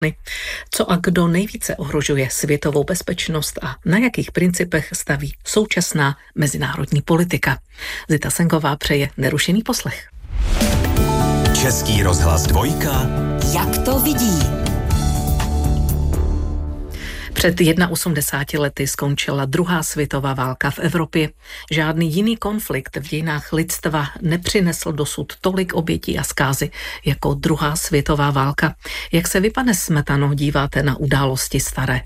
Co a kdo nejvíce ohrožuje světovou bezpečnost a na jakých principech staví současná mezinárodní politika? Zita Sengová přeje nerušený poslech. Český rozhlas Dvojka. Jak to vidí? Před 81 lety skončila druhá světová válka v Evropě. Žádný jiný konflikt v dějinách lidstva nepřinesl dosud tolik obětí a zkázy jako druhá světová válka. Jak se vy, pane Smetano, díváte na události staré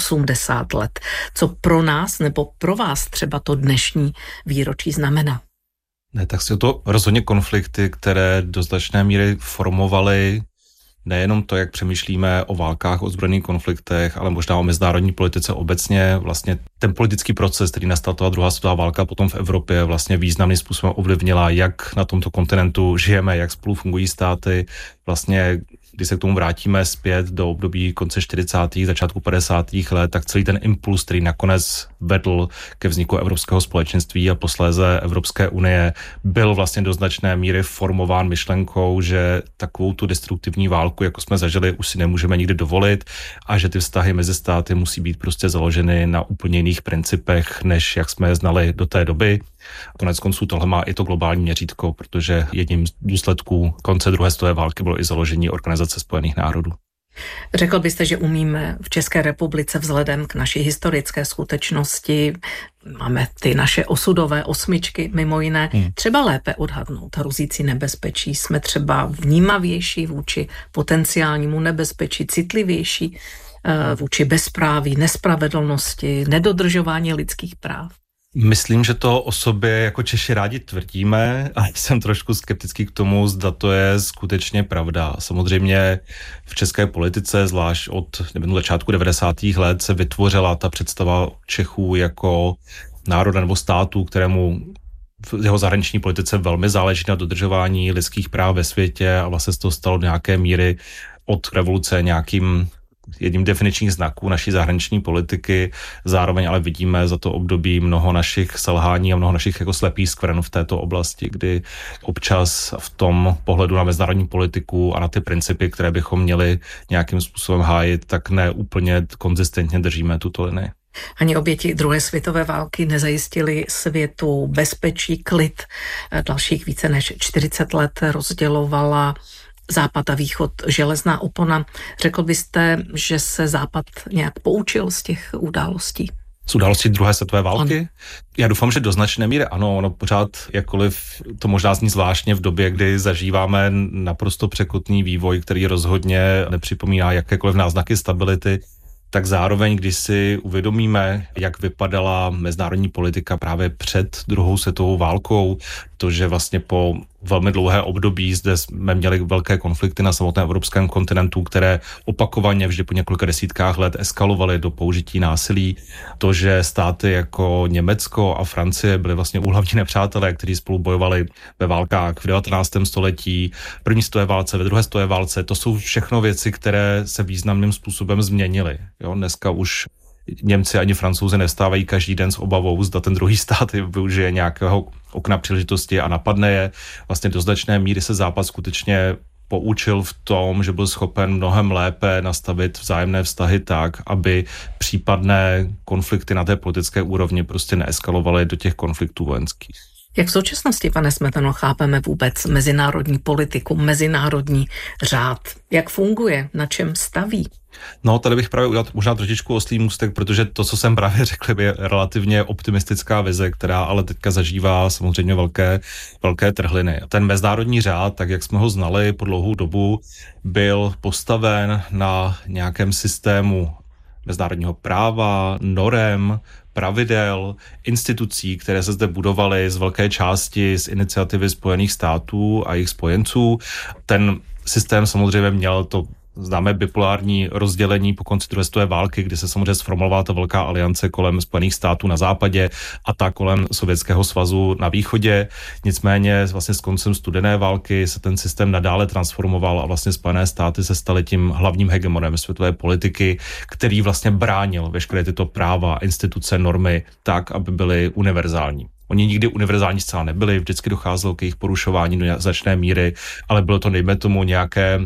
81 let? Co pro nás nebo pro vás třeba to dnešní výročí znamená? Ne, tak jsou to rozhodně konflikty, které do značné míry formovaly nejenom to, jak přemýšlíme o válkách, o ozbrojených konfliktech, ale možná o mezinárodní politice obecně. Vlastně ten politický proces, který nastal ta druhá světová válka potom v Evropě, vlastně významným způsobem ovlivnila, jak na tomto kontinentu žijeme, jak spolu fungují státy. Vlastně, když se k tomu vrátíme zpět do období konce 40. začátku 50. let, tak celý ten impuls, který nakonec vedl ke vzniku Evropského společenství a posléze Evropské unie, byl vlastně do značné míry formován myšlenkou, že takovou tu destruktivní válku, jako jsme zažili, už si nemůžeme nikdy dovolit a že ty vztahy mezi státy musí být prostě založeny na úplně jiných principech, než jak jsme je znali do té doby. Konec konců tohle má i to globální měřítko, protože jedním z důsledků konce druhé světové války bylo i založení Organizace spojených národů. Řekl byste, že umíme v České republice vzhledem k naší historické skutečnosti, máme ty naše osudové osmičky mimo jiné, třeba lépe odhadnout hrozící nebezpečí? Jsme třeba vnímavější vůči potenciálnímu nebezpečí, citlivější vůči bezpráví, nespravedlnosti, nedodržování lidských práv? Myslím, že to o sobě jako Češi rádi tvrdíme a jsem trošku skeptický k tomu, zda to je skutečně pravda. Samozřejmě v české politice, zvlášť od začátku 90. let, se vytvořila ta představa Čechů jako národa nebo státu, kterému v jeho zahraniční politice velmi záleží na dodržování lidských práv ve světě a vlastně se to stalo do nějaké míry od revoluce nějakým jedním definičních znaků naší zahraniční politiky. Zároveň ale vidíme za to období mnoho našich selhání a mnoho našich jako slepých skvrn v této oblasti, kdy občas v tom pohledu na mezinárodní politiku a na ty principy, které bychom měli nějakým způsobem hájit, tak ne úplně konzistentně držíme tuto linii. Ani oběti druhé světové války nezajistili světu bezpečí, klid. Dalších více než 40 let rozdělovala Západ a Východ železná opona. Řekl byste, že se Západ nějak poučil z těch událostí? Z událostí druhé světové války? Ano. Já doufám, že do značné míry ano, ono pořád, jakkoliv to možná zní zvláštně v době, kdy zažíváme naprosto překotný vývoj, který rozhodně nepřipomíná jakékoliv náznaky stability, tak zároveň, když si uvědomíme, jak vypadala mezinárodní politika právě před druhou světovou válkou, to, že vlastně po velmi dlouhé období zde jsme měli velké konflikty na samotném evropském kontinentu, které opakovaně vždy po několika desítkách let eskalovaly do použití násilí. To, že státy jako Německo a Francie byly vlastně úhlavní nepřátelé, kteří spolu bojovali ve válkách v 19. století, v první světové válce, ve druhé světové válce, to jsou všechno věci, které se významným způsobem změnily. Jo, dneska už Němci ani Francouzi nevstávají každý den s obavou, zda ten druhý stát využije nějakého okna příležitosti a napadne je. Vlastně do značné míry se Západ skutečně poučil v tom, že byl schopen mnohem lépe nastavit vzájemné vztahy tak, aby případné konflikty na té politické úrovni prostě neeskalovaly do těch konfliktů vojenských. Jak v současnosti, pane Smetano, chápeme vůbec mezinárodní politiku, mezinárodní řád? Jak funguje? Na čem staví? No, tady bych právě udělal možná trošičku oslý můstek, protože to, co jsem právě řekl, je relativně optimistická vize, která ale teďka zažívá samozřejmě velké trhliny. Ten mezinárodní řád, tak jak jsme ho znali po dlouhou dobu, byl postaven na nějakém systému mezinárodního práva, norem, pravidel, institucí, které se zde budovaly z velké části z iniciativy Spojených států a jejich spojenců. Ten systém samozřejmě měl to známé bipolární rozdělení po konci druhé světové války, kdy se samozřejmě sformulovala ta velká aliance kolem Spojených států na západě a ta kolem Sovětského svazu na východě. Nicméně vlastně s koncem studené války se ten systém nadále transformoval a vlastně Spojené státy se staly tím hlavním hegemonem světové politiky, který vlastně bránil veškeré tyto práva, instituce, normy tak, aby byly univerzální. Oni nikdy univerzální zcela nebyli, vždycky docházelo k jejich porušování do značné míry, ale bylo to, dejme tomu, nějaké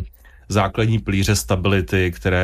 základní pilíře stability, které